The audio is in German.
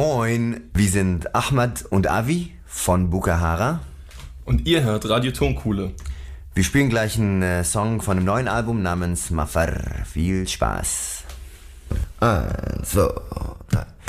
Moin, wir sind Ahmad und Avi von Bukahara. Und ihr hört Radio Tonkuhle. Wir spielen gleich einen Song von einem neuen Album namens Mafar. Viel Spaß. 1, 2.